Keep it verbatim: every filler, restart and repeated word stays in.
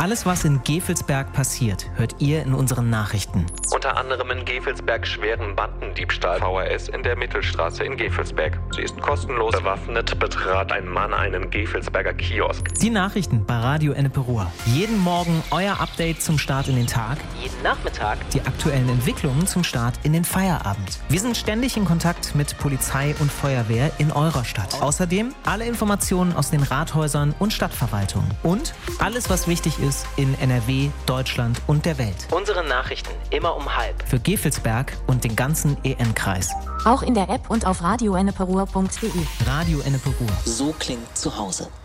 Alles, was in Gevelsberg passiert, hört ihr in unseren Nachrichten. Unter anderem in Gevelsberg schweren Bandendiebstahl. V H S in der Mittelstraße in Gevelsberg. Sie ist kostenlos. Bewaffnet betrat ein Mann einen Gevelsberger Kiosk. Die Nachrichten bei Radio Ennepe-Ruhr. Jeden Morgen euer Update zum Start in den Tag. Jeden Nachmittag die aktuellen Entwicklungen zum Start in den Feierabend. Wir sind ständig in Kontakt mit Polizei und Feuerwehr in eurer Stadt. Außerdem alle Informationen aus den Rathäusern und Stadtverwaltungen. Und alles, was wichtig ist in N R W, Deutschland und der Welt. Unsere Nachrichten immer um halb. Für Gevelsberg und den ganzen E N-Kreis. Auch in der App und auf radio ennepe ruhr punkt de. Radio Ennepe-Ruhr. So klingt zu Hause.